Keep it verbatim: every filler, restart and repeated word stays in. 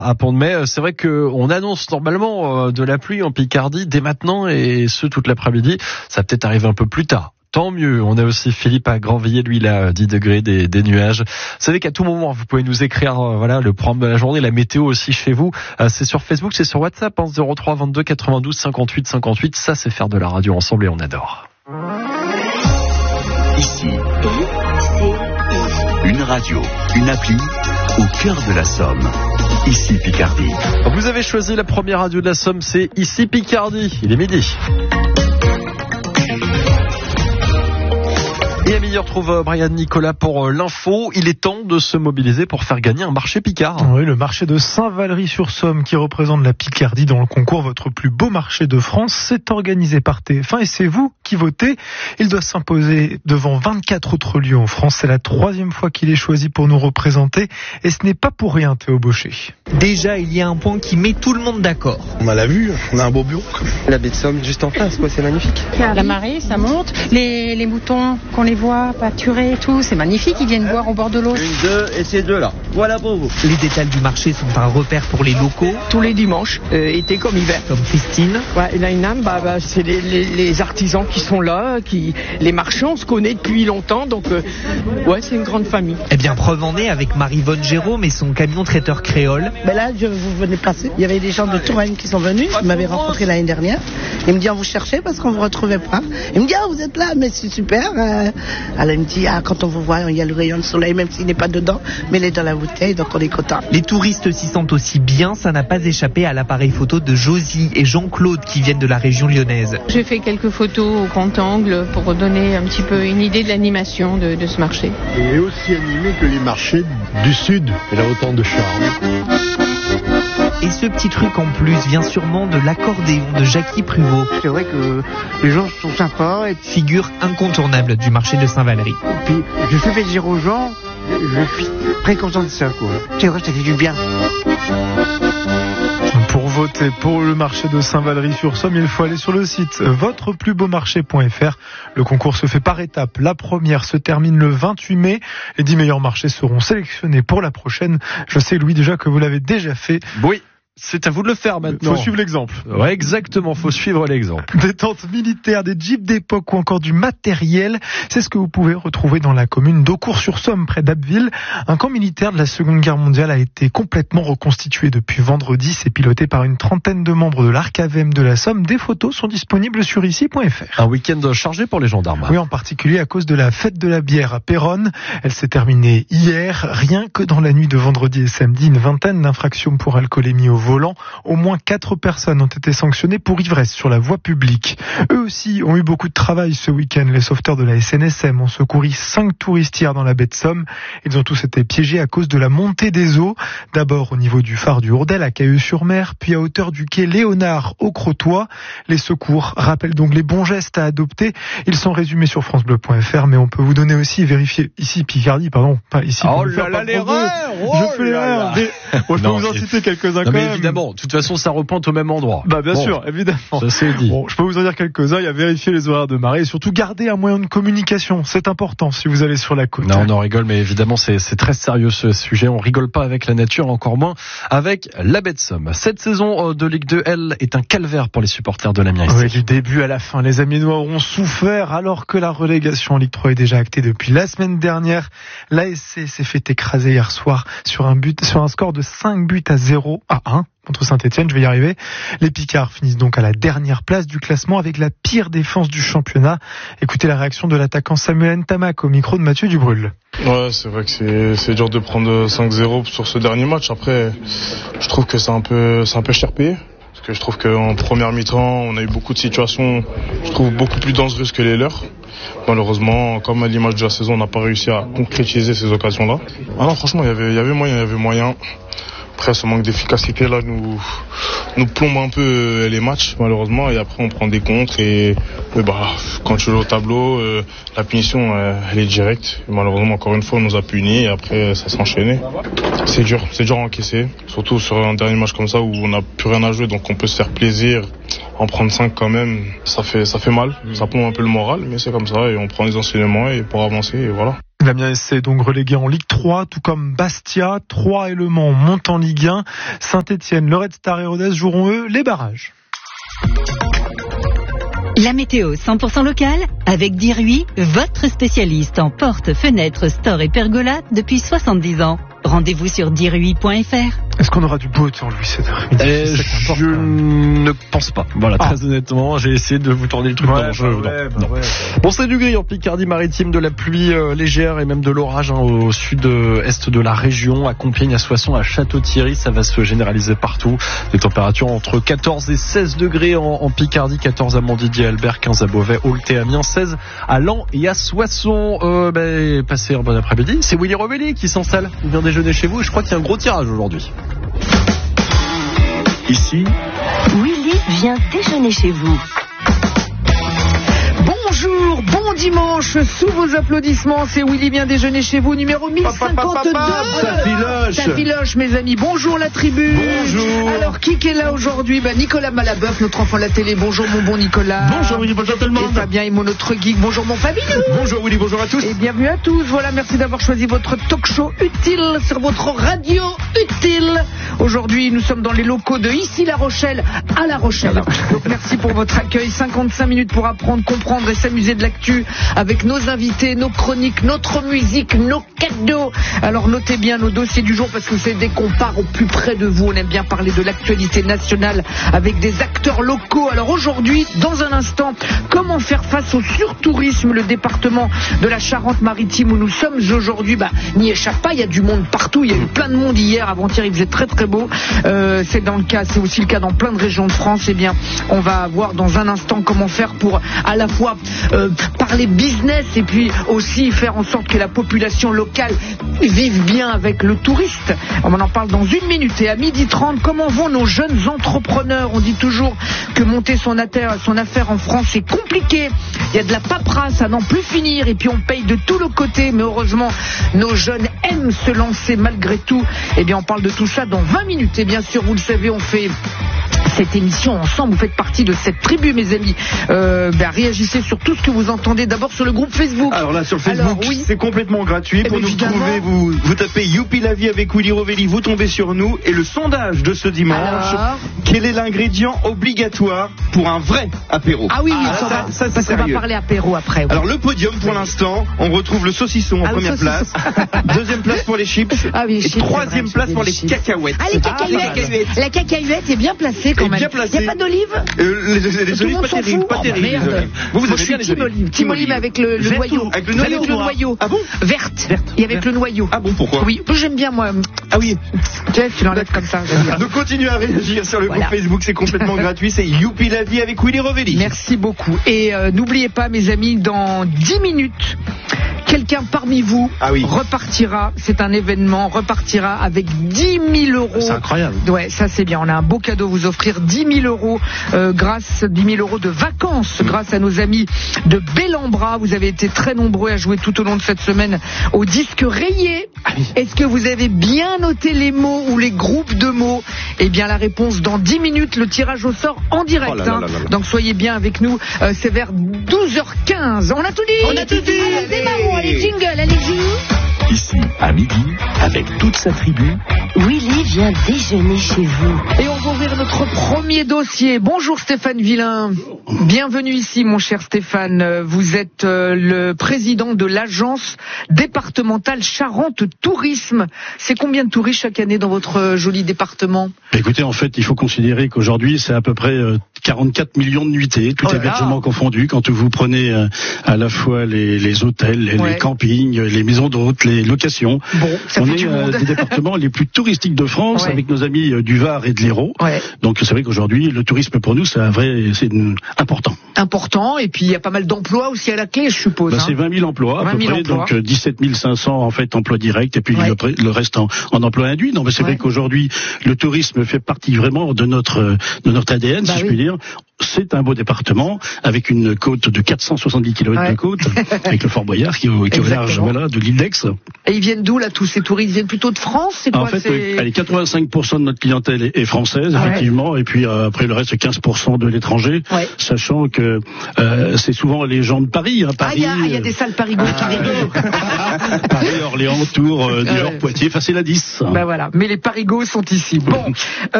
À Pont-de-Mai, c'est vrai qu'on annonce normalement de la pluie en Picardie dès maintenant et ce toute l'après-midi. Ça va peut-être arriver un peu plus tard. Tant mieux. On a aussi Philippe à Grandvilliers, lui, il a dix degrés, des, des nuages. Vous savez qu'à tout moment, vous pouvez nous écrire, euh, voilà, le programme de la journée, la météo aussi chez vous. Euh, c'est sur Facebook, c'est sur WhatsApp, hein, zéro trois vingt-deux quatre-vingt-douze cinquante-huit cinquante-huit. Ça, c'est faire de la radio ensemble et on adore. Ici, une radio, une appli au cœur de la Somme. Ici Picardie. Vous avez choisi la première radio de la Somme, c'est Ici Picardie. Il est midi. Et Amélie retrouve Brian Nicolas pour l'info. Il est temps de se mobiliser pour faire gagner un marché Picard. Oui, le marché de Saint-Valery-sur-Somme qui représente la Picardie dans le concours Votre plus beau marché de France. C'est organisé par T F un et c'est vous qui votez. Il doit s'imposer devant vingt-quatre autres lieux en France. C'est la troisième fois qu'il est choisi pour nous représenter. Et ce n'est pas pour rien, Théo Baucher. Déjà, il y a un point qui met tout le monde d'accord. On a la vue, on a un beau bureau. La baie de Somme juste en face, quoi, c'est magnifique. La marée, ça monte. Les, les moutons qu'on les voit pâturer et tout, c'est magnifique. Ils viennent boire au bord de l'eau. Une, deux et ces deux-là. Voilà pour vous. Les détails du marché sont un repère pour les locaux. Tous les dimanches, euh, été comme hiver. Comme Christine. Ouais, il a une âme, bah, bah, c'est les, les, les artisans qui sont là, qui, les marchands, on se connaît depuis longtemps, donc euh, ouais, c'est une grande famille. Eh bien, preuve en est avec Marie-Vonne Jérôme et son camion traiteur créole. Ben là, je, vous venez passer. Il y avait des gens de Touraine qui sont venus. Ils m'avaient rencontré l'année dernière. Ils me disent, on vous cherchait parce qu'on vous retrouvait pas. Ils me disent, ah, vous êtes là, mais c'est super. Euh, elle me dit, ah, quand on vous voit, il y a le rayon de soleil, même s'il n'est pas dedans, mais il est dans la bouteille, donc on est content. Les touristes s'y sentent aussi bien. Ça n'a pas échappé à l'appareil photo de Josie et Jean-Claude qui viennent de la région lyonnaise. J'ai fait quelques photos au grand angle pour donner un petit peu une idée de l'animation de, de ce marché. Il est aussi animé que les marchés du Sud. Il a autant de charme. Et ce petit truc en plus vient sûrement de l'accordéon de Jackie Pruvot. C'est vrai que les gens sont sympas. Et figure incontournable du marché de Saint-Valery. Et puis, je fais plaisir aux gens. Je suis très content de ça, quoi. C'est vrai, ça fait du bien. Pour voter pour le marché de Saint-Valery-sur-Somme, il faut aller sur le site votre plus beau marché point f r. Le concours se fait par étapes. La première se termine le vingt-huit mai. Les dix meilleurs marchés seront sélectionnés pour la prochaine. Je sais, Louis, déjà que vous l'avez déjà fait. Oui. C'est à vous de le faire maintenant. Faut suivre l'exemple. Ouais, exactement, faut suivre l'exemple. Des tentes militaires, des jeeps d'époque ou encore du matériel, c'est ce que vous pouvez retrouver dans la commune d'Aucourt-sur-Somme, près d'Abbeville. Un camp militaire de la Seconde Guerre mondiale a été complètement reconstitué depuis vendredi. C'est piloté par une trentaine de membres de l'Arc A V M de la Somme. Des photos sont disponibles sur ici point f r. Un week-end chargé pour les gendarmes. Oui, en particulier à cause de la fête de la bière à Péronne. Elle s'est terminée hier. Rien que dans la nuit de vendredi et samedi, une vingtaine d'infractions pour alcoolémie au volant. Au moins quatre personnes ont été sanctionnées pour ivresse sur la voie publique. Eux aussi ont eu beaucoup de travail ce week-end. Les sauveteurs de la S N S M ont secouru cinq touristes hier dans la baie de Somme. Ils ont tous été piégés à cause de la montée des eaux. D'abord au niveau du phare du Hourdel à Cailleux-sur-Mer, puis à hauteur du quai Léonard au Crotoy. Les secours rappellent donc les bons gestes à adopter. Ils sont résumés sur francebleu point f r, mais on peut vous donner aussi, vérifier ici Picardie, pardon, pas ici. Oh là là, l'erreur! Je fais l'erreur! Bon, je peux non, vous en citer quelques-uns quand mais même. Évidemment, de toute façon, ça repointe au même endroit. Bah bien bon, sûr, évidemment. Ça c'est dit. Bon, je peux vous en dire quelques-uns. Il y a vérifier les horaires de marée et surtout garder un moyen de communication. C'est important si vous allez sur la côte. Non, on en rigole, mais évidemment, c'est, c'est très sérieux ce sujet. On rigole pas avec la nature, encore moins avec la baie de Somme. Cette saison de Ligue deux, elle, est un calvaire pour les supporters de l'Amiens. Oui, du début à la fin, les Amiénois auront souffert alors que la relégation en Ligue trois est déjà actée depuis la semaine dernière. L'A S C s'est fait écraser hier soir sur un but, sur un score de cinq buts à zéro à un. Contre Saint-Etienne, je vais y arriver. Les Picards finissent donc à la dernière place du classement avec la pire défense du championnat. Écoutez la réaction de l'attaquant Samuel Ntamak au micro de Mathieu Dubrul. Ouais, c'est vrai que c'est, c'est dur de prendre cinq zéro sur ce dernier match. Après, je trouve que c'est un peu, c'est un peu cher payé. Parce que je trouve qu'en première mi-temps, on a eu beaucoup de situations, je trouve, beaucoup plus dangereuses que les leurs. Malheureusement, comme à l'image de la saison, on n'a pas réussi à concrétiser ces occasions-là. Ah non, franchement, il y avait, il y avait moyen, il y avait moyen. Après, ce manque d'efficacité là nous nous plombe un peu les matchs malheureusement, et après on prend des contres et, et bah quand tu joues au tableau, euh, la punition euh, elle est directe. Et malheureusement encore une fois on nous a punis et après ça s'est enchaîné. C'est dur, c'est dur à encaisser, surtout sur un dernier match comme ça où on n'a plus rien à jouer, donc on peut se faire plaisir. En prendre cinq quand même, ça fait ça fait mal, ça plombe un peu le moral, mais c'est comme ça et on prend les enseignements et pour avancer et voilà. L'Amiens S C est donc relégué en Ligue trois, tout comme Bastia. Troyes et Le Mans montent en Ligue un. Saint-Etienne, le Red Star et Rodez joueront eux les barrages. La météo cent pour cent locale avec Diruy, votre spécialiste en portes, fenêtres, stores et pergolas depuis soixante-dix ans. Rendez-vous sur diruy point f r. Est-ce qu'on aura du beau temps, Louis, cet après-midi? Eh, Je ne pense pas. Voilà, ah. Très honnêtement, j'ai essayé de vous tourner le truc ouais, dans le jeu. Bah ouais, non, bah non. ouais. Bon, c'est du gris en Picardie-Maritime, de la pluie euh, légère et même de l'orage hein, au sud-est de la région, à Compiègne, à Soissons, à Château-Thierry. Ça va se généraliser partout. Des températures entre quatorze et seize degrés en, en Picardie, quatorze à Montdidier, Albert, quinze à Beauvais, Aulx et Amiens, seize à Laon et à Soissons. Euh, bah, passez un bon après-midi. C'est Willy Rovelli qui s'installe. Il vient déjeuner chez vous et je crois qu'il y a un gros tirage aujourd'hui. Ici, Willy vient déjeuner chez vous. Bonjour, bon dimanche, sous vos applaudissements, c'est Willy vient déjeuner chez vous, numéro mille cinquante-deux. Ça filoche. Ça filoche, mes amis. Bonjour la tribu. Bonjour. Alors, qui est là aujourd'hui? bah, Nicolas Malabeuf, notre enfant de la télé. Bonjour mon bon Nicolas. Bonjour Willy, bonjour tout le monde. Et Fabien Imo, notre geek. Bonjour mon Fabien. Bonjour Willy, bonjour à tous. Et bienvenue à tous. Voilà, merci d'avoir choisi votre talk show utile sur votre radio utile. Aujourd'hui, nous sommes dans les locaux de Ici La Rochelle à La Rochelle. Donc merci pour votre accueil. cinquante-cinq minutes pour apprendre, comprendre et s'amuser de l'actu avec nos invités, nos chroniques, notre musique, nos cadeaux. Alors notez bien nos dossiers du jour parce que c'est dès qu'on part au plus près de vous. On aime bien parler de l'actualité nationale avec des acteurs locaux. Alors aujourd'hui, dans un instant, comment faire face au surtourisme? Le département de la Charente-Maritime où nous sommes aujourd'hui, bah, n'y échappe pas. Il y a du monde partout. Il y a eu plein de monde hier. Avant-hier, il faisait très très beau. Euh, c'est dans le cas, c'est aussi le cas dans plein de régions de France. Eh bien, on va voir dans un instant comment faire pour à la fois euh, parler business et puis aussi faire en sorte que la population locale vive bien avec le touriste. On en parle dans une minute. Et à midi trente, comment vont nos jeunes entrepreneurs? On dit toujours que monter son affaire, son affaire en France c'est compliqué. Il y a de la paperasse à n'en plus finir et puis on paye de tout le côté. Mais heureusement, nos jeunes aiment se lancer malgré tout. Eh bien, on parle de tout ça dans vingt minutes. Et bien sûr, vous le savez, on fait cette émission ensemble. Vous faites partie de cette tribu, mes amis. Euh, ben, réagissez sur tout ce que vous entendez. D'abord sur le groupe Facebook. Alors là, sur Facebook, Alors, oui. c'est complètement gratuit. Eh Pour bien, nous évidemment. retrouver, vous, vous tapez Youpi la vie avec Willy Rovelli, vous tombez sur nous. Et le sondage de ce dimanche, Alors quel est l'ingrédient obligatoire pour un vrai apéro? Ah oui, oui, Ah, ça, ça, va, ça, c'est parce qu'on va sérieux. parler apéro après. Oui. Alors le podium pour l'instant, on retrouve le saucisson en Ah, le première saucisson. place, deuxième place pour les chips, Ah oui, et chips, troisième c'est vrai, place j'ai pour des les chips. cacahuètes. Ah, les cacahuètes. Ah, les cacahuètes. La cacahuète est bien placée quand Est même. bien placée. Il n'y a pas d'olive? Euh, les, les, les Tout le olives monde pas s'en terribles, fout. pas Oh, terribles. merde. les olives. Vous, vous Moi, avez je suis bien les team olives. olive. Team olive avec le, le Verte noyau. ou- avec le noyau Avec le ou noir? noyau. Ah bon? Verte. Verte. Et avec le noyau. Ah bon, pourquoi? Oui, j'aime bien moi. Ah oui. Jeff, tu l'enlèves comme ça. j'aime bien. Donc continuez à réagir sur le Voilà. groupe Facebook, c'est complètement gratuit, c'est Youpi la vie avec Willy Rovelli. Merci beaucoup. Et euh, n'oubliez pas, mes amis, dans dix minutes, quelqu'un parmi vous Ah oui. repartira, c'est un événement, repartira avec dix mille euros. C'est incroyable. Ouais, ça c'est bien. On a un beau cadeau à vous offrir, dix mille euros euh, grâce, dix mille euros de vacances grâce à nos amis de Bellambra. Vous avez été très nombreux à jouer tout au long de cette semaine au disque rayé. Est-ce que vous avez bien noté les mots ou les groupes de mots? Eh bien, la réponse dans dix minutes, le tirage au sort en direct. Oh là là hein. là là là. Donc soyez bien avec nous. Euh, c'est vers douze heures quinze. On a tout dit. On a tout dit. Allez, démarrons. Allez, jingle, allez-y. ici à midi, avec toute sa tribu, Willy vient déjeuner chez vous. Et on va ouvrir notre premier dossier. Bonjour Stéphane Villain. Bienvenue ici, mon cher Stéphane. Vous êtes euh, le président de l'agence départementale Charente Tourisme. C'est combien de touristes chaque année dans votre euh, joli département? Écoutez, en fait, il faut considérer qu'aujourd'hui, c'est à peu près euh, quarante-quatre millions de nuitées, tout Oh là hébergement là. confondu. Quand vous prenez euh, à la fois les, les hôtels, les, Ouais. les campings, les maisons d'hôtes, les locations. Bon, ça on fait est du euh, monde. des départements les plus touristiques de France, Ouais. avec nos amis euh, du Var et de l'Hérault. Ouais. Donc c'est vrai qu'aujourd'hui, le tourisme pour nous, c'est un vrai, c'est une- important. Important. Et puis il y a pas mal d'emplois aussi à la clé, je suppose. Bah, hein. c'est vingt mille emplois à vingt peu mille près, emplois. donc euh, dix-sept mille cinq cents en fait emplois directs et puis Ouais. le, pré- le reste en, en emploi induit. Non, mais c'est Ouais. vrai qu'aujourd'hui le tourisme fait partie vraiment de notre euh, de notre A D N, Bah si je oui. puis dire. dire, c'est un beau département avec une côte de quatre cent soixante-dix kilomètres Ouais. de côte, avec le Fort Boyard qui est au, qui est au large, voilà, de l'île d'Aix. Et ils viennent d'où là tous ces touristes? Ils viennent plutôt de France? C'est quoi? En fait, c'est... euh, allez, quatre-vingt-cinq pour cent de notre clientèle est, est française, Ah ouais. effectivement, et puis euh, après le reste, quinze pour cent de l'étranger, Ouais. sachant que euh, c'est souvent les gens de Paris. Hein, Ah, Paris il y a, il y a des salles Parigot qui viennent. Paris, Orléans, Tours, euh, Ouais. Niort, Poitiers, enfin c'est la dix. Ben voilà. Mais les Parigots sont ici. Bon.